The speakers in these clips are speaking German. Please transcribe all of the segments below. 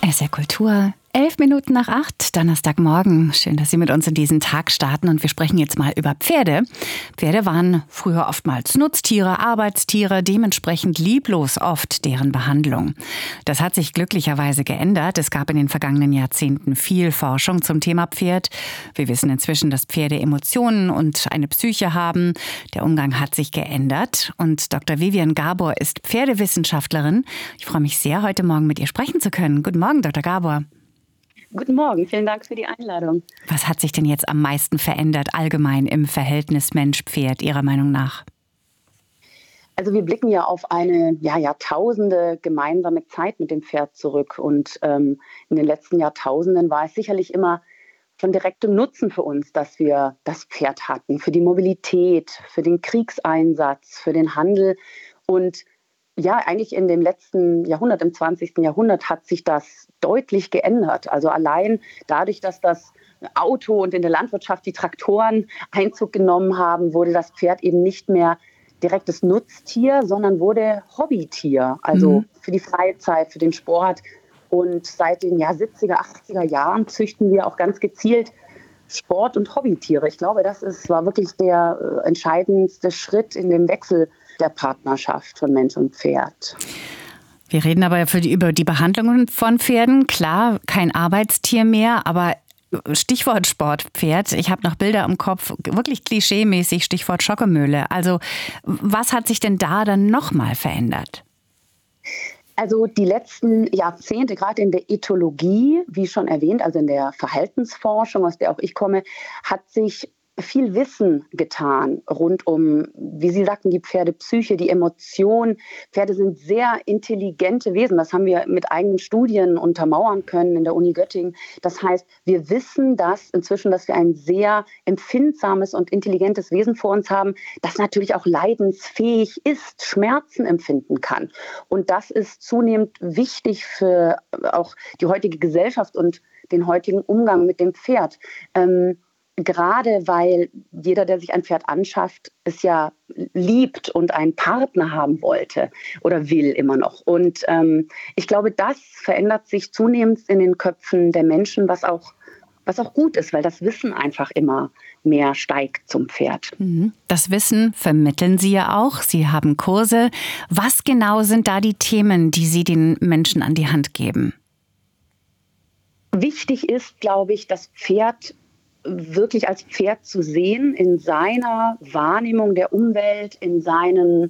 SR Kultur, 7:11, Donnerstagmorgen. Schön, dass Sie mit uns in diesen Tag starten und wir sprechen jetzt mal über Pferde. Pferde waren früher oftmals Nutztiere, Arbeitstiere, dementsprechend lieblos oft deren Behandlung. Das hat sich glücklicherweise geändert. Es gab in den vergangenen Jahrzehnten viel Forschung zum Thema Pferd. Wir wissen inzwischen, dass Pferde Emotionen und eine Psyche haben. Der Umgang hat sich geändert und Dr. Vivian Gabor ist Pferdewissenschaftlerin. Ich freue mich sehr, heute Morgen mit ihr sprechen zu können. Guten Morgen, Dr. Gabor. Guten Morgen, vielen Dank für die Einladung. Was hat sich denn jetzt am meisten verändert allgemein im Verhältnis Mensch-Pferd Ihrer Meinung nach? Also wir blicken ja auf eine Jahrtausende gemeinsame Zeit mit dem Pferd zurück. Und in den letzten Jahrtausenden war es sicherlich immer von direktem Nutzen für uns, dass wir das Pferd hatten. Für die Mobilität, für den Kriegseinsatz, für den Handel. Und ja, eigentlich in dem letzten Jahrhundert, im 20. Jahrhundert, hat sich das deutlich geändert. Also allein dadurch, dass das Auto und in der Landwirtschaft die Traktoren Einzug genommen haben, wurde das Pferd eben nicht mehr direktes Nutztier, sondern wurde Hobbytier. Also für die Freizeit, für den Sport. Und seit den 70er, 80er Jahren züchten wir auch ganz gezielt Sport- und Hobbytiere. Ich glaube, war wirklich der entscheidendste Schritt in dem Wechsel der Partnerschaft von Mensch und Pferd. Wir reden aber über die Behandlung von Pferden. Klar, kein Arbeitstier mehr, aber Stichwort Sportpferd. Ich habe noch Bilder im Kopf, wirklich klischeemäßig, Stichwort Schockemöhle. Also was hat sich denn da dann nochmal verändert? Also die letzten Jahrzehnte, gerade in der Ethologie, wie schon erwähnt, also in der Verhaltensforschung, aus der auch ich komme, hat sich viel Wissen getan rund um, wie Sie sagten, die Pferdepsyche, die Emotion. Pferde sind sehr intelligente Wesen. Das haben wir mit eigenen Studien untermauern können in der Uni Göttingen. Das heißt, wir wissen inzwischen, dass wir ein sehr empfindsames und intelligentes Wesen vor uns haben, das natürlich auch leidensfähig ist, Schmerzen empfinden kann. Und das ist zunehmend wichtig für auch die heutige Gesellschaft und den heutigen Umgang mit dem Pferd. Gerade weil jeder, der sich ein Pferd anschafft, es ja liebt und einen Partner haben wollte oder will immer noch. Und ich glaube, das verändert sich zunehmend in den Köpfen der Menschen, was auch gut ist, weil das Wissen einfach immer mehr steigt zum Pferd. Das Wissen vermitteln Sie ja auch. Sie haben Kurse. Was genau sind da die Themen, die Sie den Menschen an die Hand geben? Wichtig ist, glaube ich, das Pferd wirklich als Pferd zu sehen, in seiner Wahrnehmung der Umwelt, in seinen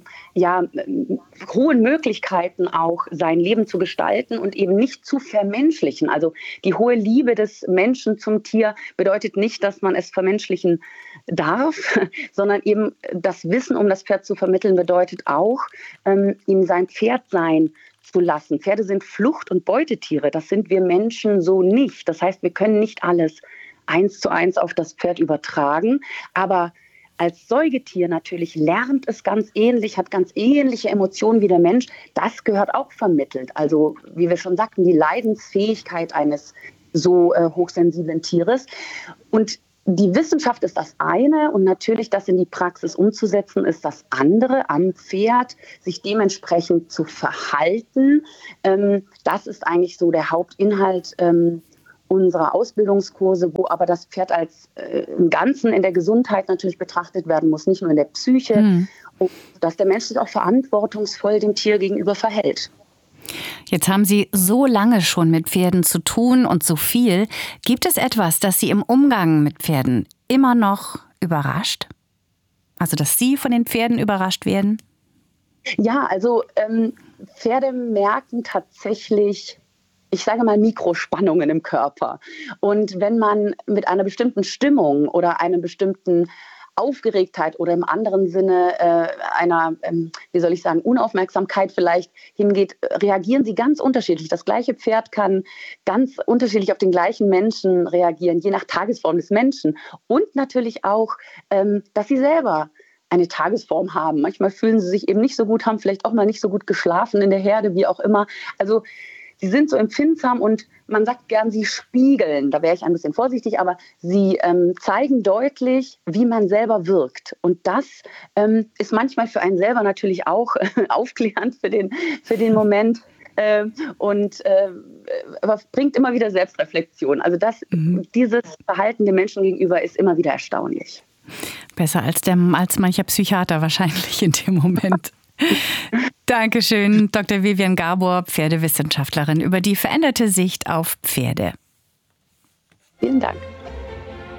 hohen Möglichkeiten auch sein Leben zu gestalten und eben nicht zu vermenschlichen. Also die hohe Liebe des Menschen zum Tier bedeutet nicht, dass man es vermenschlichen darf, sondern eben das Wissen, um das Pferd zu vermitteln, bedeutet auch, ihm sein Pferd sein zu lassen. Pferde sind Flucht- und Beutetiere. Das sind wir Menschen so nicht. Das heißt, wir können nicht alles 1:1 auf das Pferd übertragen. Aber als Säugetier natürlich lernt es ganz ähnlich, hat ganz ähnliche Emotionen wie der Mensch. Das gehört auch vermittelt. Also, wie wir schon sagten, die Leidensfähigkeit eines so hochsensiblen Tieres. Und die Wissenschaft ist das eine und natürlich das in die Praxis umzusetzen ist das andere, am Pferd sich dementsprechend zu verhalten. Das ist eigentlich so der Hauptinhalt unserer Ausbildungskurse, wo aber das Pferd als im Ganzen in der Gesundheit natürlich betrachtet werden muss, nicht nur in der Psyche, und dass der Mensch sich auch verantwortungsvoll dem Tier gegenüber verhält. Jetzt haben Sie so lange schon mit Pferden zu tun und so viel. Gibt es etwas, das Sie im Umgang mit Pferden immer noch überrascht? Also, dass Sie von den Pferden überrascht werden? Ja, also Pferde merken tatsächlich, ich sage mal, Mikrospannungen im Körper. Und wenn man mit einer bestimmten Stimmung oder einem bestimmten Aufgeregtheit oder im anderen Sinne einer, Unaufmerksamkeit vielleicht hingeht, reagieren sie ganz unterschiedlich. Das gleiche Pferd kann ganz unterschiedlich auf den gleichen Menschen reagieren, je nach Tagesform des Menschen. Und natürlich auch, dass sie selber eine Tagesform haben. Manchmal fühlen sie sich eben nicht so gut, haben vielleicht auch mal nicht so gut geschlafen in der Herde, wie auch immer. Also sie sind so empfindsam und man sagt gern, sie spiegeln. Da wäre ich ein bisschen vorsichtig, aber sie zeigen deutlich, wie man selber wirkt. Und das ist manchmal für einen selber natürlich auch aufklärend für den Moment. Aber bringt immer wieder Selbstreflexion. Also dieses Verhalten dem Menschen gegenüber ist immer wieder erstaunlich. Besser als mancher Psychiater wahrscheinlich in dem Moment. Dankeschön, Dr. Vivian Gabor, Pferdewissenschaftlerin, über die veränderte Sicht auf Pferde. Vielen Dank.